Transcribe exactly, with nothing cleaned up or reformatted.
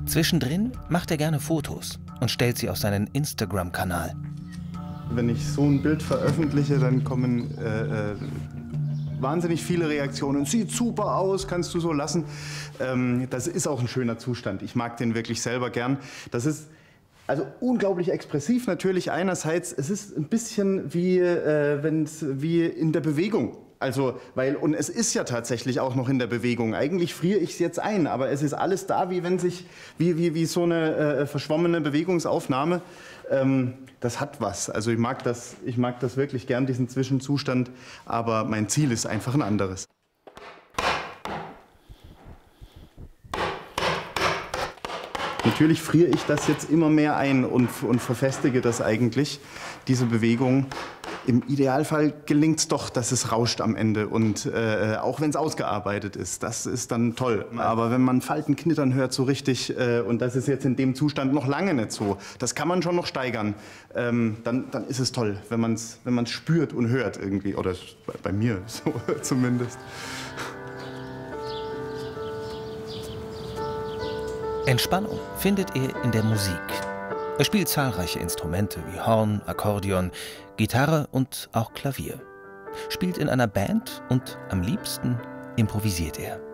Zwischendrin macht er gerne Fotos und stellt sie auf seinen Instagram-Kanal. Wenn ich so ein Bild veröffentliche, dann kommen äh, äh, wahnsinnig viele Reaktionen. Sieht super aus, kannst du so lassen. Ähm, das ist auch ein schöner Zustand. Ich mag den wirklich selber gern. Das ist also unglaublich expressiv natürlich einerseits. Es ist ein bisschen wie, äh, wenn's, wie in der Bewegung. Also, weil, und es ist ja tatsächlich auch noch in der Bewegung. Eigentlich friere ich es jetzt ein, aber es ist alles da, wie wenn sich, wie, wie, wie so eine äh, verschwommene Bewegungsaufnahme. Ähm, das hat was. Also ich mag das, ich mag das wirklich gern, diesen Zwischenzustand, aber mein Ziel ist einfach ein anderes. Natürlich friere ich das jetzt immer mehr ein und, und verfestige das eigentlich, diese Bewegung. Im Idealfall gelingt es doch, dass es rauscht am Ende und äh, auch wenn es ausgearbeitet ist, das ist dann toll. Aber wenn man Falten knittern hört so richtig äh, und das ist jetzt in dem Zustand noch lange nicht so, das kann man schon noch steigern, ähm, dann, dann ist es toll, wenn man es wenn man's spürt und hört irgendwie, oder bei, bei mir so zumindest. Entspannung findet er in der Musik. Er spielt zahlreiche Instrumente wie Horn, Akkordeon, Gitarre und auch Klavier. Spielt in einer Band und am liebsten improvisiert er.